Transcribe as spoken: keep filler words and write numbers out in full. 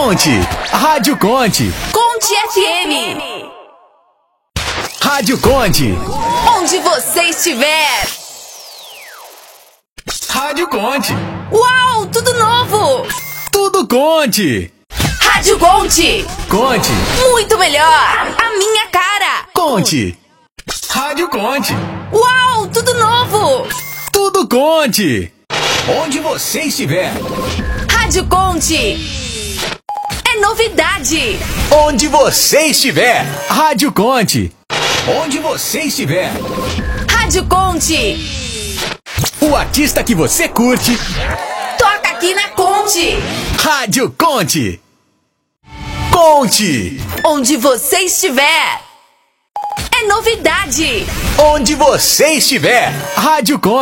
Conte, Rádio Conte. Conte F M. Rádio Conte. Onde você estiver. Rádio Conte. Uau, tudo novo. Tudo Conte. Rádio Conte. Conte. Muito melhor. A minha cara. Conte. Rádio Conte. Uau, tudo novo. Tudo Conte. Onde você estiver. Rádio Conte. É novidade. Onde você estiver. Rádio Conte. Onde você estiver. Rádio Conte. O artista que você curte. Toca aqui na Conte. Rádio Conte. Conte. Onde você estiver. É novidade. Onde você estiver. Rádio Conte.